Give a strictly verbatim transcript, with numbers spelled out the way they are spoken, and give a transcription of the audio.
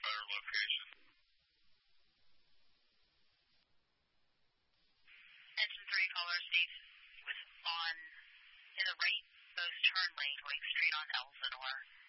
entire location. Engine three, caller Steve was on in the right most turn lane going straight on Elsinore.